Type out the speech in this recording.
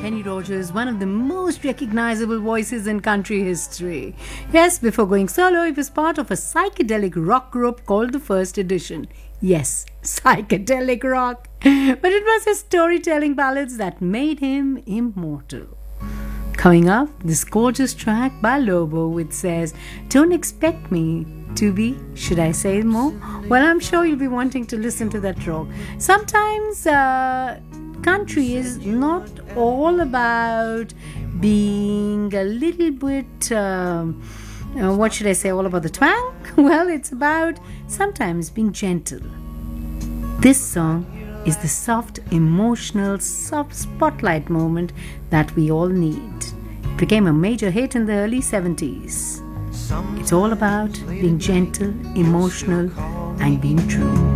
Kenny Rogers, one of the most recognizable voices in country history. Yes, before going solo, he was part of a psychedelic rock group called The First Edition. Yes, psychedelic rock. But it was his storytelling ballads that made him immortal. Coming up, this gorgeous track by Lobo, which says, "Don't expect me to be," should I say more? Well, I'm sure you'll be wanting to listen to that rock. Sometimes country is not all about being a little bit, what should I say, all about the twang? Well, it's about sometimes being gentle. This song is the soft, emotional, soft spotlight moment that we all need. It became a major hit in the early 70s. It's all about being gentle, emotional, and being true.